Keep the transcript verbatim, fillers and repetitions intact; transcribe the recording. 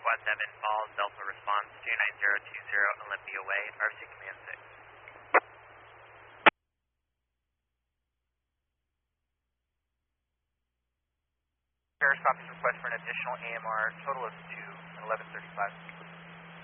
Squad seven, Falls, Delta response two nine zero two zero, Olympia Way, R C Command six. Paris copies request for an additional A M R, total of two, eleven thirty-five.